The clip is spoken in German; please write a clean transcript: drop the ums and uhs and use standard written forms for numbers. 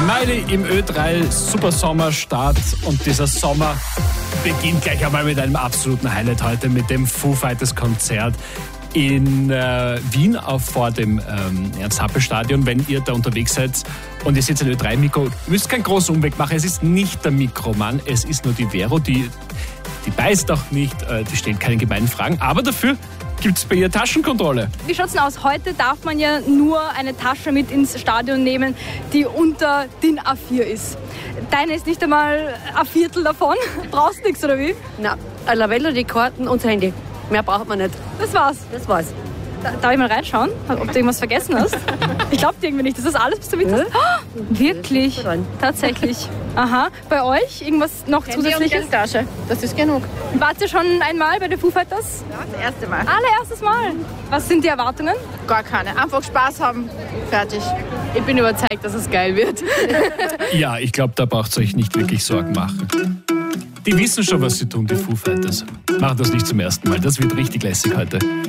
Miley im Ö3 Super Sommerstart und dieser Sommer beginnt gleich einmal mit einem absoluten Highlight heute, mit dem Foo Fighters Konzert in Wien vor dem Ernst-Happel-Stadion. Wenn ihr da unterwegs seid und ihr seht ein Ö3-Mikro, müsst keinen großen Umweg machen. Es ist nicht der Mikromann, es ist nur die Vero, die beißt auch nicht, die stellt keine gemeinen Fragen, aber dafür gibt es bei ihr Taschenkontrolle. Wie schaut's denn aus? Heute darf man ja nur eine Tasche mit ins Stadion nehmen, die unter DIN A4 ist. Deine ist nicht einmal ein Viertel davon. Brauchst nichts, oder wie? Na, ein Lavendel, die Karten und das Handy. Mehr braucht man nicht. Das war's. Das war's. Darf ich mal reinschauen, ob du irgendwas vergessen hast? Ich glaube dir irgendwie nicht. Das ist alles, was du mit hast. Oh, wirklich? Tatsächlich. Aha. Bei euch irgendwas noch zusätzliches? Tasche. Das ist genug. Wart ihr schon einmal bei den Foo Fighters? Ja, das erste Mal. Allererstes Mal. Was sind die Erwartungen? Gar keine. Einfach Spaß haben. Fertig. Ich bin überzeugt, dass es geil wird. Ja, ich glaube, da braucht ihr euch nicht wirklich Sorgen machen. Die wissen schon, was sie tun, die Foo Fighters. Machen das nicht zum ersten Mal. Das wird richtig lässig heute.